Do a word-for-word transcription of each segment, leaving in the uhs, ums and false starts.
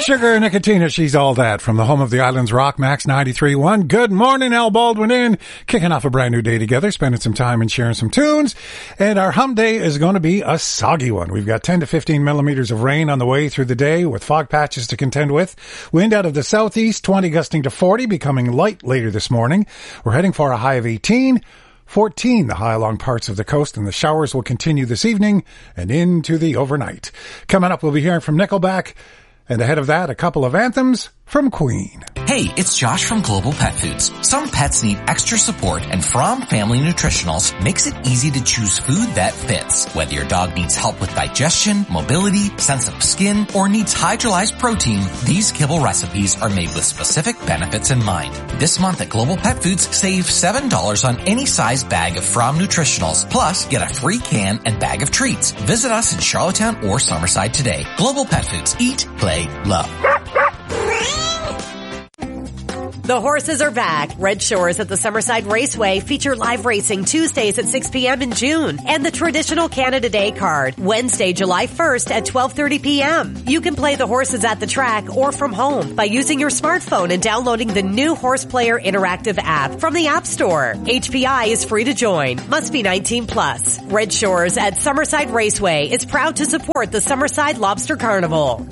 Sugar Nicotina, she's all that. From the home of the Islands Rock, Max ninety-three point one. Good morning, Al Baldwin in. Kicking off a brand new day together, spending some time and sharing some tunes. And our hum day is going to be a soggy one. We've got ten to fifteen millimeters of rain on the way through the day with fog patches to contend with. Wind out of the southeast, twenty gusting to forty, becoming light later this morning. We're heading for a high of eighteen. fourteen, the high along parts of the coast, and the showers will continue this evening and into the overnight. Coming up, we'll be hearing from Nickelback, and ahead of that, a couple of anthems from Queen. Hey, it's Josh from Global Pet Foods. Some pets need extra support, and From Family Nutritionals makes it easy to choose food that fits. Whether your dog needs help with digestion, mobility, sensitive skin, or needs hydrolyzed protein, these kibble recipes are made with specific benefits in mind. This month at Global Pet Foods, save seven dollars on any size bag of From Nutritionals, plus get a free can and bag of treats. Visit us in Charlottetown or Summerside today. Global Pet Foods. Eat, play, love. The horses are back. Red Shores at the Summerside Raceway feature live racing Tuesdays at six p.m. in June and the traditional Canada Day card Wednesday, July first at twelve thirty p.m. You can play the horses at the track or from home by using your smartphone and downloading the new Horse Player Interactive app from the App Store. H P I is free to join. Must be nineteen plus. Red Shores at Summerside Raceway is proud to support the Summerside Lobster Carnival.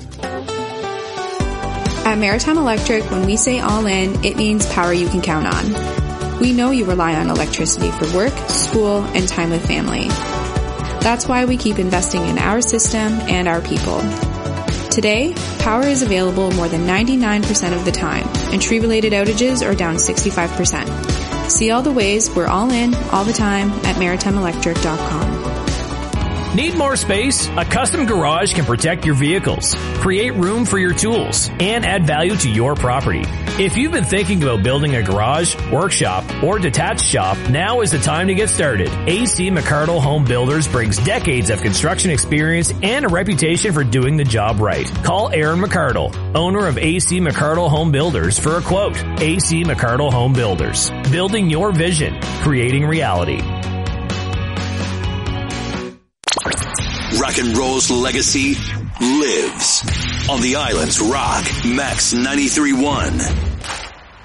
At Maritime Electric, when we say all in, it means power you can count on. We know you rely on electricity for work, school, and time with family. That's why we keep investing in our system and our people. Today, power is available more than ninety-nine percent of the time, and tree-related outages are down sixty-five percent. See all the ways we're all in, all the time at maritime electric dot com. Need more space? A custom garage can protect your vehicles, create room for your tools, and add value to your property. If you've been thinking about building a garage, workshop, or detached shop, now is the time to get started. A C McArdle Home Builders brings decades of construction experience and a reputation for doing the job right. Call Aaron McArdle, owner of A C McArdle Home Builders, for a quote. A C McArdle Home Builders. Building your vision, creating reality. Rock and roll's legacy lives on the Island's Rock, Max ninety-three point one.